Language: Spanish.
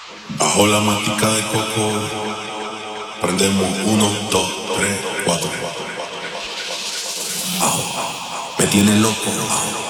Bajo la matica de coco, prendemos 1, 2, 3, 4. Me tiene loco.